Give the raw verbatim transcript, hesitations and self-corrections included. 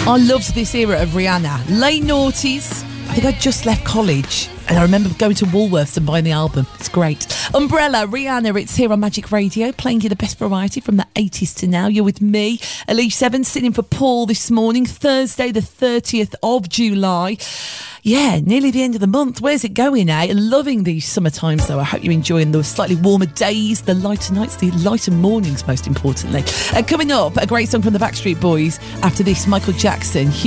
I loved this era of Rihanna. Late noughties. I think I just left college and I remember going to Woolworths and buying the album. It's great. Umbrella, Rihanna, it's here on Magic Radio, playing you the best variety from the eighties to now. You're with me, Elise Seven, sitting in for Paul this morning, Thursday the thirtieth of July. Yeah, nearly the end of the month. Where's it going, eh? Loving these summer times, though. I hope you're enjoying the slightly warmer days, the lighter nights, the lighter mornings, most importantly. Uh, coming up, a great song from the Backstreet Boys. After this, Michael Jackson.